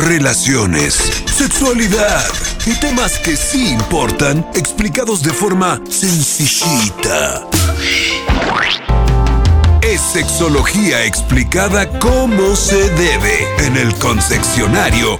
relaciones, sexualidad y temas que sí importan, explicados de forma sencillita. Es sexología explicada como se debe en el Consexionario.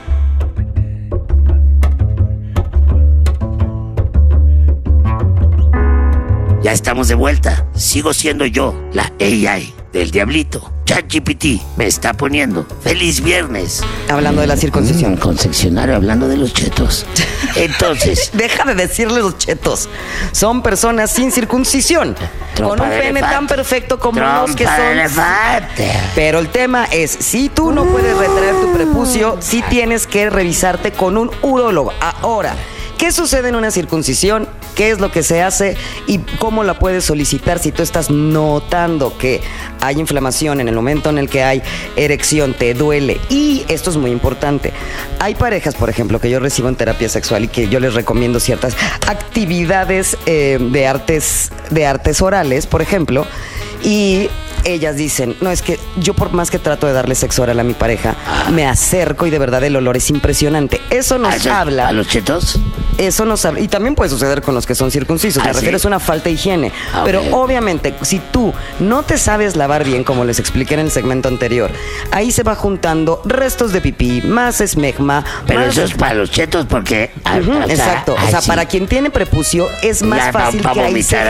Ya estamos de vuelta. Sigo siendo yo, la AI del diablito. ChatGPT me está poniendo feliz viernes. Hablando de la circuncisión. Concepcionario, hablando de los chetos. Entonces, deja de decirle los chetos. Son personas sin circuncisión. Con un pene tan perfecto como los que son. Pero el tema es, si tú no puedes retraer tu prepucio, sí tienes que revisarte con un urólogo. Ahora, ¿qué sucede en una circuncisión? ¿Qué es lo que se hace y cómo la puedes solicitar si tú estás notando que hay inflamación en el momento en el que hay erección, te duele? Y esto es muy importante. Hay parejas, por ejemplo, que yo recibo en terapia sexual y que yo les recomiendo ciertas actividades de artes orales, por ejemplo, y ellas dicen, no, es que yo por más que trato de darle sexo oral a mi pareja, me acerco y de verdad el olor es impresionante. Eso nos habla. ¿A los chetos? Eso nos habla. Y también puede suceder con los que son circuncisos. Me refiero, es una falta de higiene. Pero obviamente, si tú no te sabes lavar bien, como les expliqué en el segmento anterior, ahí se va juntando restos de pipí, más esmegma. Pero más... eso es para los chetos porque... exacto. O sea, para quien tiene prepucio es más fácil que ahí se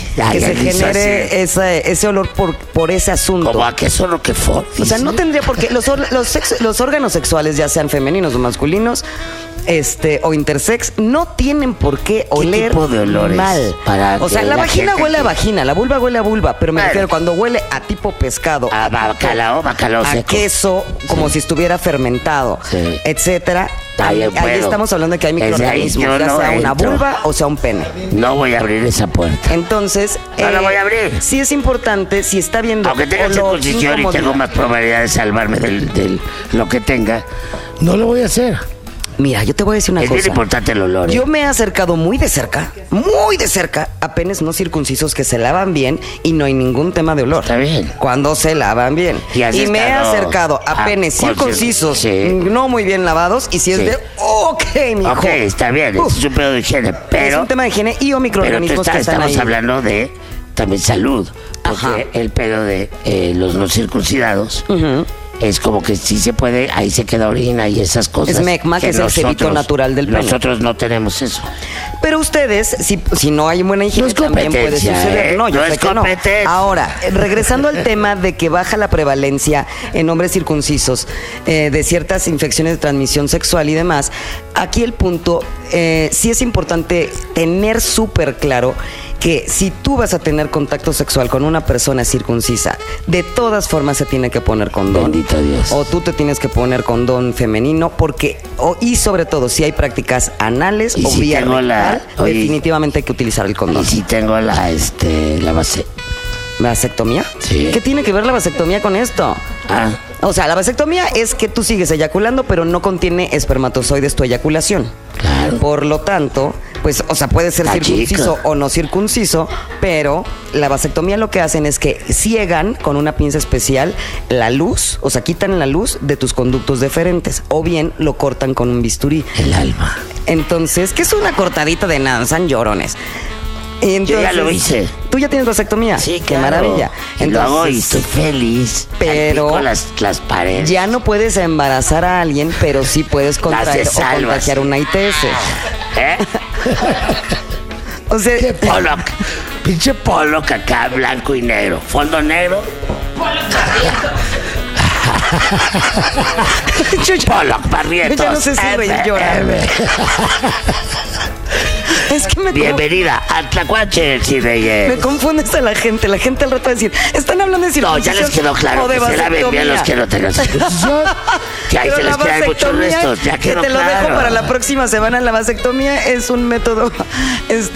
genere ese olor por ese asunto. ¿Cómo a qué solo que for? O sea, no tendría por qué. Los órganos sexuales, ya sean femeninos o masculinos, o intersex, no tienen por qué oler tipo de olores mal. O sea, la vagina huele a vagina, la vulva huele a vulva, pero me refiero cuando huele a tipo pescado, a bacalao a seco, queso, como si estuviera fermentado, etcétera. Ahí estamos hablando de que hay microorganismos, ya sea una vulva o sea un pene. No voy a abrir esa puerta. Entonces, no la voy a abrir. Sí es importante, si está viendo, aunque tenga circuncisión y tengo más probabilidad de salvarme de lo que tenga, no lo voy a hacer. Mira, yo te voy a decir una cosa. Es bien importante el olor. Yo me he acercado muy de cerca, a penes no circuncisos que se lavan bien y no hay ningún tema de olor. Está bien. Cuando se lavan bien. Y me he acercado a penes circuncisos no muy bien lavados y si es de, mijo. Ok, está bien, es un pedo de higiene, pero... Es un tema de higiene y o microorganismos que están ahí. Estamos hablando de también salud, porque el pedo de los no circuncidados... Es como que sí se puede, ahí se queda orina y esas cosas. Es megma, que es el cebito natural del pene. Nosotros no tenemos eso. Pero ustedes, si no hay buena higiene, también puede suceder. No, yo sé que no. Ahora, regresando al tema de que baja la prevalencia en hombres circuncisos de ciertas infecciones de transmisión sexual y demás, aquí el punto, sí es importante tener súper claro que si tú vas a tener contacto sexual con una persona circuncisa, de todas formas se tiene que poner condón. Bendito Dios. O tú te tienes que poner condón femenino, porque, y sobre todo, si hay prácticas anales o vía rectal, definitivamente hay que utilizar el condón. Y si tengo la ¿vasectomía? Sí. ¿Qué tiene que ver la vasectomía con esto? O sea, la vasectomía es que tú sigues eyaculando, pero no contiene espermatozoides tu eyaculación. Claro. Por lo tanto, pues, o sea, puede ser circunciso o no circunciso, pero la vasectomía lo que hacen es que ciegan con una pinza especial la luz, o sea, quitan la luz de tus conductos deferentes, o bien lo cortan con un bisturí. El alma. Entonces, ¿qué es una cortadita de nada? Son llorones. Entonces, yo ya lo hice. ¿Tú ya tienes vasectomía? Sí, qué maravilla. Entonces, lo hago y estoy feliz. Pero las paredes. Ya no puedes embarazar a alguien, pero sí puedes contraer o contagiar una ITS. O sea, ¿qué Pollock? Pinche Pollock acá, blanco y negro. Fondo negro. Pollock, Barrientos. Ya no sé si reír y llorar. Es que bienvenida a Tlacuache, Reyes. Me confundes a la gente. La gente al rato va a decir, están hablando de circuncisión. No, ya les quedó claro que se laven bien los que no tengan circuncisión. Que ahí se les quedan muchos restos. Ya quedó claro. Que te lo dejo para la próxima semana. La vasectomía es un método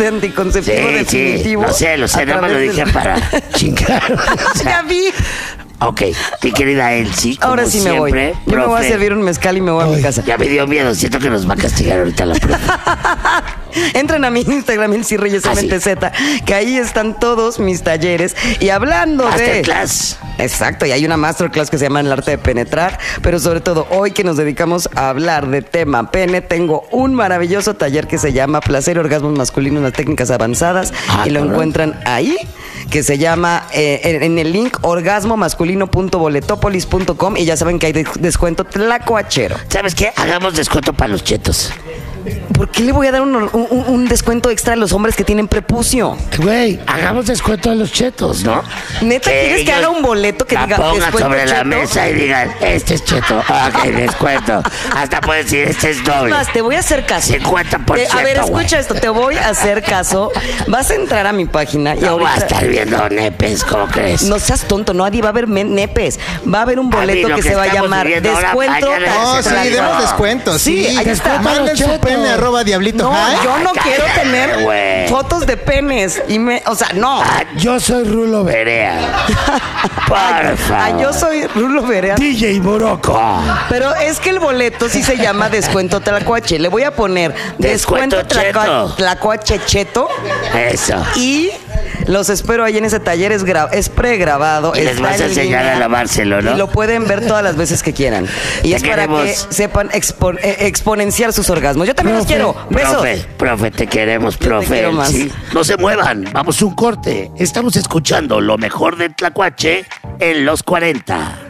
anticonceptivo definitivo. Sí, lo sé, nada más lo dije para chingar. Ya vi. Ok, mi querida Elsie, Ahora sí me voy. siempre, Yo me voy a profe, servir un mezcal y me voy a mi casa. ya me dio miedo, siento que nos va a castigar ahorita la profe. Entren a mi Instagram, Elsie Reyes MTZ, que ahí están todos mis talleres. Y hablando de... Masterclass. Exacto, y hay una masterclass que se llama El Arte de Penetrar, pero sobre todo hoy que nos dedicamos a hablar de tema pene, tengo un maravilloso taller que se llama Placer y Orgasmos Masculinos, unas técnicas avanzadas, y lo encuentran ahí, que se llama en el link orgasmomasculino.boletopolis.com, y ya saben que hay descuento tlacoachero. ¿Sabes qué? Hagamos descuento para los chetos. ¿Por qué le voy a dar un descuento extra a los hombres que tienen prepucio? Güey, hagamos descuento a los chetos, ¿no? ¿Neta quieres que haga un boleto que diga pongan descuento sobre la cheto? mesa y digan, este es cheto. Ok, descuento. Hasta puedes decir, este es doble. Más, te voy a hacer caso. 50%. A ver, escucha güey. esto, te voy a hacer caso. Vas a entrar a mi página y No voy a ahorita... estar viendo nepes, ¿cómo crees? No seas tonto, no, Adi, va a haber nepes. Va a haber un boleto lo que que se va a estamos llamar viviendo ahora, descuento. mañana No, sí, Claro. demos descuentos. Sí, ahí está. Manden su pene @diablito. No, High. yo no quiero tener güey. fotos de penes. O sea, no. Yo soy Rulo Berea. Porfa. Yo soy Rulo Berea. DJ Morocco. Pero es que el boleto sí se llama descuento tlacuache. Le voy a poner descuento Descuento cheto. tlacuache cheto. Eso. Y los espero ahí en ese taller. Es pregrabado. Y les está vas a en enseñar línea, a lavárselo, ¿no? Y lo pueden ver todas las veces que quieran. Y Te es para que queremos. sepan exponenciar sus orgasmos. Yo también los quiero. Besos. Profe, te queremos, Yo te profe. quiero más. Sí. No se muevan, vamos a un corte. Estamos escuchando lo mejor de Tlacuache en los 40.